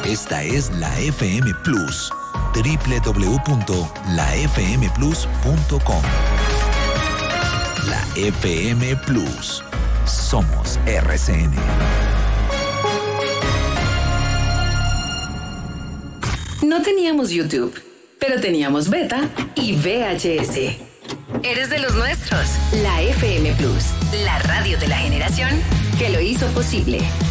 Esta es la FM Plus. www.lafmplus.com. La FM Plus. Somos RCN. No teníamos YouTube, pero teníamos Beta y VHS. Eres de los nuestros. La FM Plus, la radio de la generación que lo hizo posible.